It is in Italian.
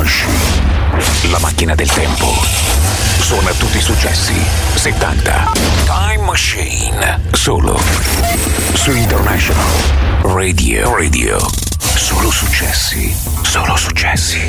Machine. La macchina del tempo. Suona tutti i successi 70. Time Machine. Solo su International Radio. Solo successi. Solo successi.